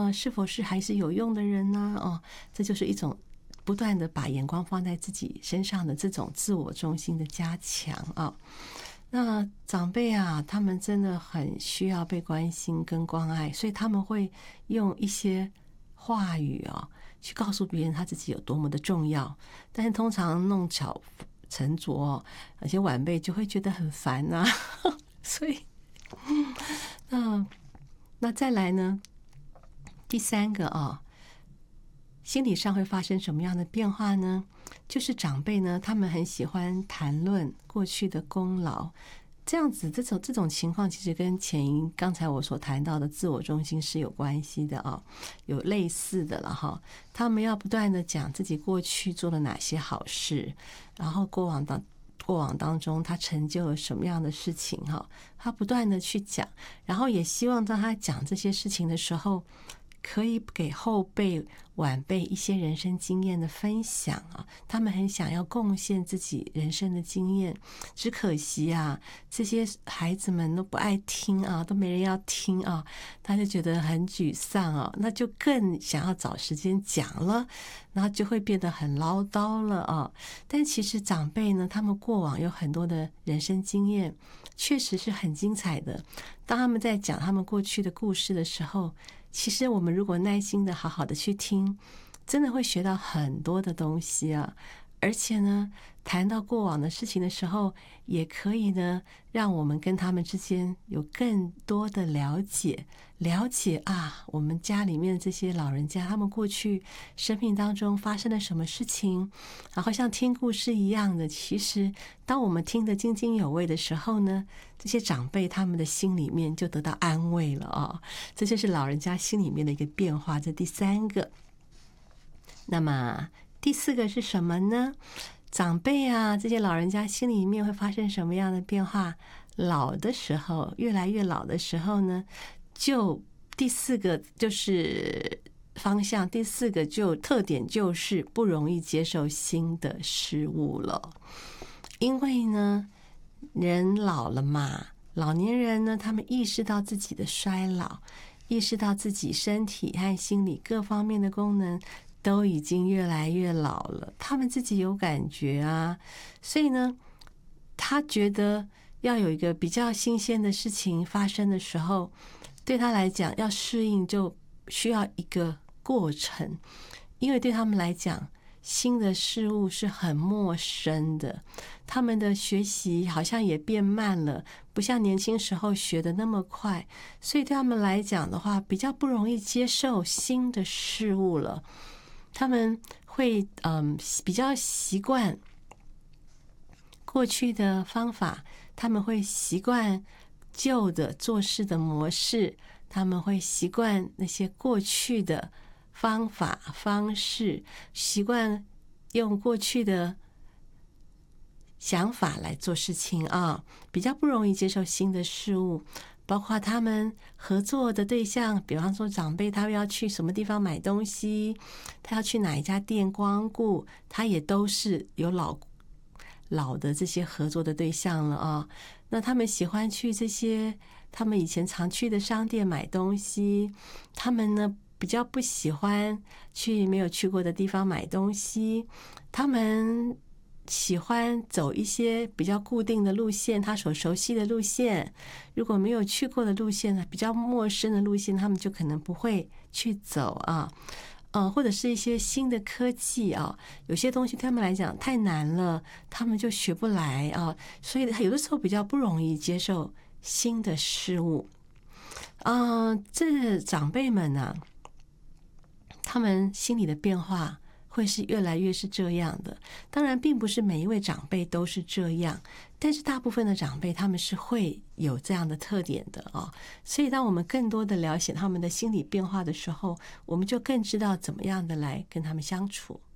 是否是还是有用的人呢？这就是一种不断的把眼光放在自己身上的这种自我中心的加强啊。那长辈啊，他们真的很需要被关心跟关爱，所以他们会用一些话语去告诉别人他自己有多么的重要，但是通常弄巧成拙，有些晚辈就会觉得很烦啊。所以那再来呢，第三个心理上会发生什么样的变化呢？就是长辈呢，他们很喜欢谈论过去的功劳，这样子这种情况其实跟刚才我所谈到的自我中心是有关系的有类似的了哈。他们要不断的讲自己过去做了哪些好事，然后过往当中他成就了什么样的事情他不断的去讲，然后也希望当他讲这些事情的时候，可以给后辈晚辈一些人生经验的分享他们很想要贡献自己人生的经验，只可惜这些孩子们都不爱听都没人要听他就觉得很沮丧那就更想要找时间讲了，然后就会变得很唠叨了但其实长辈呢，他们过往有很多的人生经验，确实是很精彩的。当他们在讲他们过去的故事的时候，其实我们如果耐心的好好的去听，真的会学到很多的东西而且呢，谈到过往的事情的时候，也可以呢，让我们跟他们之间有更多的了解我们家里面这些老人家他们过去生命当中发生了什么事情，然后像听故事一样的，其实当我们听得津津有味的时候呢，这些长辈他们的心里面就得到安慰了这就是老人家心里面的一个变化，这第三个。那么第四个是什么呢？长辈这些老人家心里面会发生什么样的变化？老的时候，越来越老的时候呢，就第四个就是方向，第四个就特点就是不容易接受新的事物了。因为呢，人老了嘛，老年人呢，他们意识到自己的衰老，意识到自己身体和心理各方面的功能都已经越来越老了，他们自己有感觉所以呢，他觉得要有一个比较新鲜的事情发生的时候，对他来讲要适应就需要一个过程，因为对他们来讲，新的事物是很陌生的，他们的学习好像也变慢了，不像年轻时候学的那么快，所以对他们来讲的话，比较不容易接受新的事物了。他们会比较习惯过去的方法，他们会习惯旧的做事的模式，他们会习惯那些过去的方法方式，习惯用过去的想法来做事情比较不容易接受新的事物。包括他们合作的对象，比方说长辈他要去什么地方买东西，他要去哪一家店光顾，他也都是有老的这些合作的对象了那他们喜欢去这些他们以前常去的商店买东西，他们呢比较不喜欢去没有去过的地方买东西，他们喜欢走一些比较固定的路线，他所熟悉的路线，如果没有去过的路线呢，比较陌生的路线，他们就可能不会去走或者是一些新的科技有些东西对他们来讲太难了，他们就学不来所以有的时候比较不容易接受新的事物这长辈们他们心里的变化会是越来越是这样的。当然并不是每一位长辈都是这样，但是大部分的长辈他们是会有这样的特点的所以当我们更多的了解他们的心理变化的时候，我们就更知道怎么样的来跟他们相处。